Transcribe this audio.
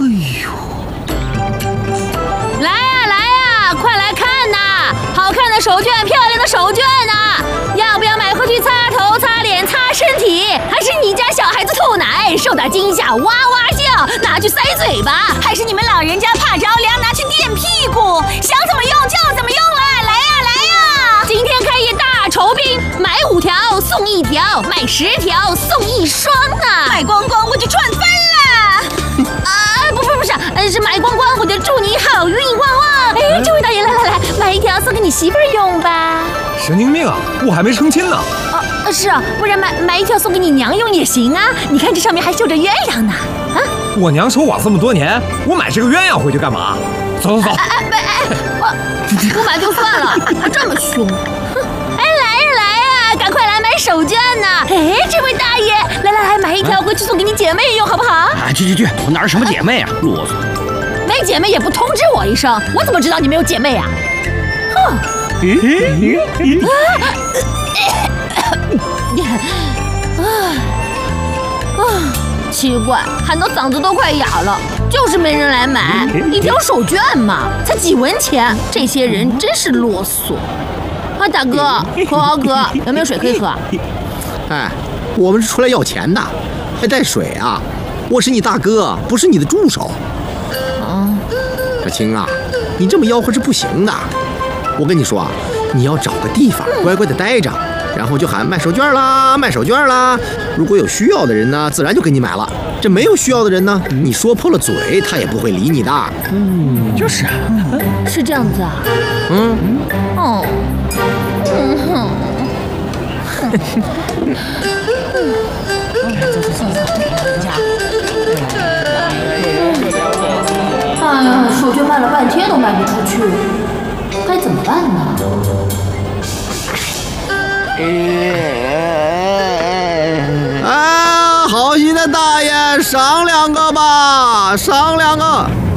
呦！ 来呀，快来看呐！好看的手绢，漂亮的手绢呐！要不要买回去擦头、擦脸、擦身体？还是你家小孩子吐奶受到惊吓哇哇叫，拿去塞嘴巴？还是你们老人家怕着凉，拿去垫屁股？想怎么用就怎么用了！来呀！今天开业大酬宾，买5条送1条，买10条送1双呢！买光光我就赚翻了！不是，是买光光我就祝你好运旺旺！哎，这位大爷，来，买1条送给你媳妇儿用吧。 神经病啊！我还没成亲呢。 是啊，不然买1条送给你娘用也行啊。你看这上面还绣着鸳鸯呢。啊！ 我娘守寡这么多年，我买这个鸳鸯回去干嘛？走。 不买就算了，还这么凶。哎，来呀，赶快来买手绢呢！哎，这位大爷，来，买1条回去送给你姐妹用好不好？ 啊，去，我哪有什么姐妹啊，啰嗦！ 没姐妹也不通知我一声，我怎么知道你没有姐妹啊？哼！奇怪，喊到嗓子都快哑了，就是没人来买。1条手绢嘛，才几文钱，这些人真是啰嗦。啊，大哥，口好渴，有没有水可以喝？ 哎，我们是出来要钱的，还带水啊？我是你大哥，不是你的助手。小青啊，你这么吆喝是不行的。我跟你说啊，你要找个地方乖乖的待着，然后就喊卖手绢啦，卖手绢啦。如果有需要的人呢，自然就给你买了。这没有需要的人呢，你说破了嘴，他也不会理你的。 就是啊。 是这样子啊。哎呀，手绢卖了半天都卖不出去，该怎么办呢？ 好心的大爷，赏2个吧，赏2个。